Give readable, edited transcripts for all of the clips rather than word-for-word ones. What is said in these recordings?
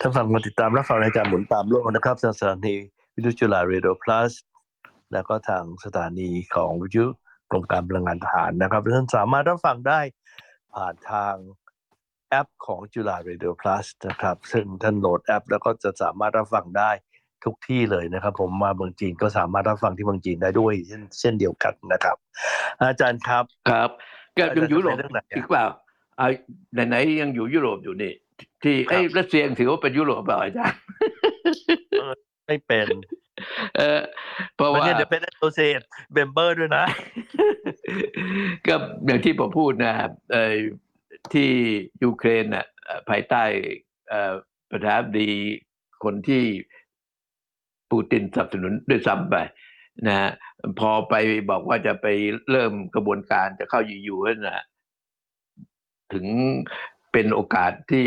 ท่านฟังมาติดตามรับฟังรายการหมุนตามโลกนะครับทางสถานีวิทยุจุฬาเรดิโอพลัสแล้วก็ทางสถานีของวิทยุกรมการพลังงานทหารนะครับท่านสามารถรับฟังได้ผ่านทางแอปของจุฬาเรดิโอพลัสนะครับซึ่งท่านโหลดแอปแล้วก็จะสามารถรับฟังได้ทุกที่เลยนะครับผมมาเมืองจีนก็สามารถรับฟังที่เมืองจีนได้ด้วยเช่นเดียวกันนะครับอาจารย์ครับครับแกยังยุโรปเรื่องไหนอีกเปล่าไหนยังอยู่ยุโรปอยู่นี่ที่รัสเซียถือว่าเป็นยุโรปเปล่าอาจารย์ไม่เป็นเพราะว่าเนี่ยเดี๋ยวเป็นโอเซตเบมเบอร์ด้วยนะก็อย่างที่ผมพูดนะครับที่ยูเครนน่ะภายใต้ประธานาธิบดีคนที่ปูตินสนับสนุนด้วยซ้ำไปนะฮะพอไปบอกว่าจะไปเริ่มกระบวนการจะเข้ายูนั่นนะถึงเป็นโอกาสที่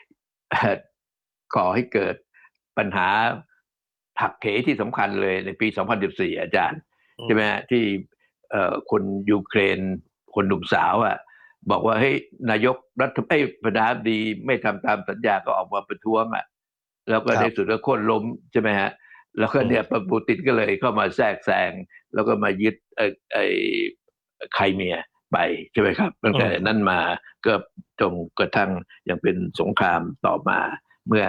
ก่อให้เกิดปัญหาหักเหที่สำคัญเลยในปี 2014 อาจารย์ใช่ไหมที่คนยูเครนคนหนุ่มสาวบอกว่าเฮ้ยนายกประธานาธิบดีไม่ทำตามสัญญาก็ออกมาประท้วงแล้วก็ในสุดก็โค่นล้มใช่ไหมฮะแล้วก็เนี่ยปูตินก็เลยเข้ามาแทรกแซงแล้วก็มายึดไครเมียไปใช่ไหมครับตั้งแต่นั้นมาก็จนกระทั่งยังเป็นสงครามต่อมาเมื่อ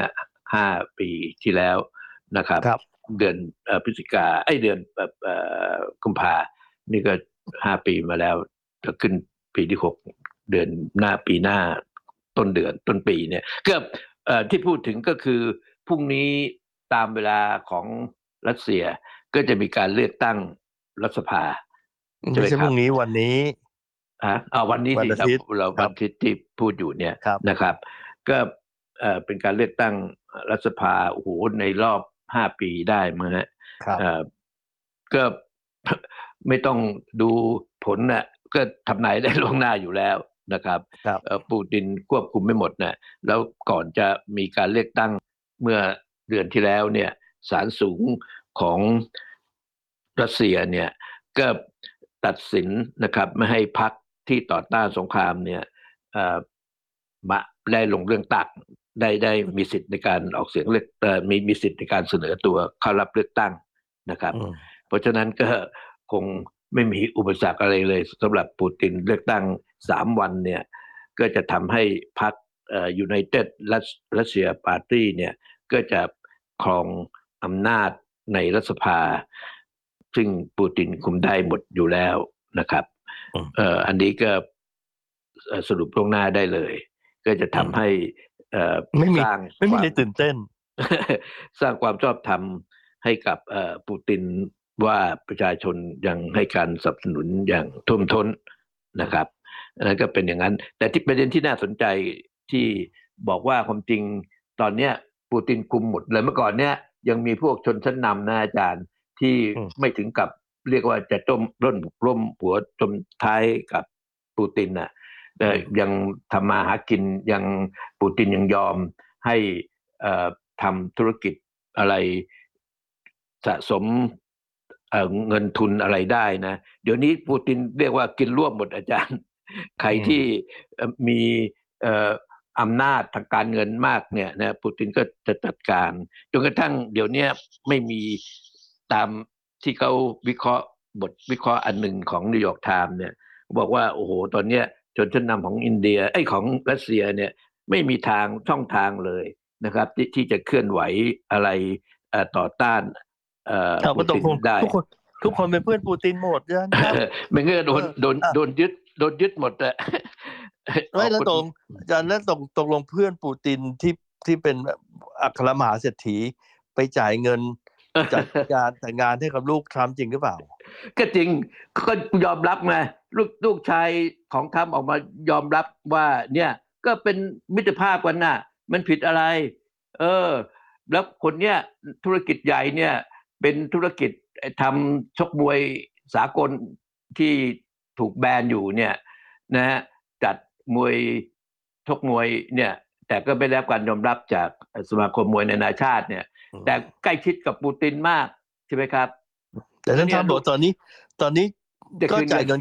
5 ปีที่แล้วนะครับเดือนพฤศจิกาเดือนกุมภานี่ก็5 ปีมาแล้วจะขึ้นปีที่6เดือนหน้าปีหน้าต้นปีเนี่ยก็ที่พูดถึงก็คือพรุ่งนี้ตามเวลาของรัสเซียก็จะมีการเลือกตั้งรัฐสภาไม่ใช่พรุ่งนี้วันนี้วันนี้สิเราวันอาทิตย์ที่พูดอยู่เนี่ยนะครับก็เป็นการเลือกตั้งรัฐสภาโอ้โหในรอบ5 ปีได้มั้งฮะก็ไม่ต้องดูผลก็ทำนายได้ล่วงหน้าอยู่แล้วนะครับปูตินควบคุมไม่หมดแล้วก่อนจะมีการเลือกตั้งเมื่อเดือนที่แล้วเนี่ยศาลสูงของรัสเซียเนี่ยก็ตัดสินนะครับไม่ให้พรรคที่ต่อต้านสงครามเนี่ยมาได้ลงเรื่องตั้งได้มีสิทธิ์ในการออกเสียงเลือกมีสิทธิ์ในการเสนอตัวเข้ารับเลือกตั้งนะครับเพราะฉะนั้นก็คงไม่มีอุปสรรคอะไรเลยสำหรับปูตินเลือกตั้ง3 วันเนี่ยก็จะทำให้พรรคUnited Russia Party เนี่ยก็จะครองอำนาจในรัฐสภาซึ่งปูตินคุมได้หมดอยู่แล้วนะครับอันนี้ก็สรุปล่วงหน้าได้เลยก็จะทำให้สร้างไม่มีอะไรตื่นเต้นสร้างความชอบธรรมให้กับปูตินว่าประชาชนยังให้การสนับสนุนอย่างท่วมท้นนะครับนั่นก็เป็นอย่างนั้นแต่ที่ประเด็นที่น่าสนใจที่บอกว่าความจริงตอนเนี้ยปูตินกุมหมดเลยเมื่อก่อนเนี้ยยังมีพวกชนชั้นนำนะอาจารย์ที่ไม่ถึงกับเรียกว่าจะร่มหัวจมท้ายกับปูตินยังทำมาหากินยังปูตินยังยอมให้ทำธุรกิจอะไรสะสมเงินทุนอะไรได้นะเดี๋ยวนี้ปูตินเรียกว่ากินร่วมหมดอาจารย์ใครที่มีอำนาจทางการเงินมากเนี่ยนะปูตินก็จะจัดการจนกระทั่งเดี๋ยวนี้ไม่มีตามที่เขาวิเคราะห์บทวิเคราะห์อันหนึ่งของนิวยอร์กไทม์เนี่ยบอกว่าโอ้โหตอนเนี้ยชนชั้นนำของอินเดียของรัสเซียเนี่ยไม่มีช่องทางเลยนะครับที่จะเคลื่อนไหวอะไรต่อต้านปูตินได้ทุกคนเป็นเพื่อนปูตินหมดยันครับไม่งั้นโดนยึดหมดไม่แล้วอาจารย์แล้วตกลงเพื่อนปูตินที่เป็นอัครมหาเศรษฐีไปจ่ายเงินจัดการแต่งงานให้กับลูกทรัมป์จริงหรือเปล่าก็จริงก็ยอมรับไงลูกชายของทรัมป์ออกมายอมรับว่าเนี่ยก็เป็นมิตรภาพกันน่ะมันผิดอะไรแล้วคนเนี้ยธุรกิจใหญ่เนี่ยเป็นธุรกิจทำชกมวยสากลที่ถูกแบนอยู่เนี่ยนะฮะจัดชกมวยเนี่ยแต่ก็ไม่ได้รับการยอมรับจากสมาคมมวยนานาชาติเนี่ยแต่ใกล้ชิดกับปูตินมากใช่ไหมครับแต่ท่านทรัมป์บอกตอนนี้ก็จ่ายเงิน